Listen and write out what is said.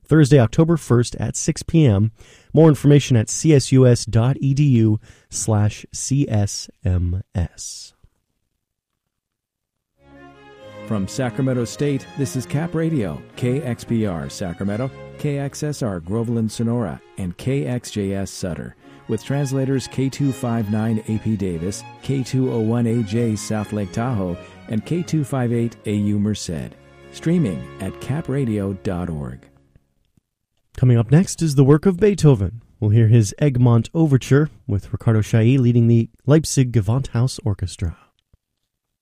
Thursday, October 1st at 6 p.m. More information at csus.edu/CSMS. From Sacramento State, this is Cap Radio, KXPR Sacramento, KXSR Groveland Sonora, and KXJS Sutter, with translators K259AP Davis, K201AJ South Lake Tahoe, and K258AU Merced. Streaming at capradio.org. Coming up next is the work of Beethoven. We'll hear his Egmont Overture with Ricardo Chailly leading the Leipzig Gewandhaus Orchestra.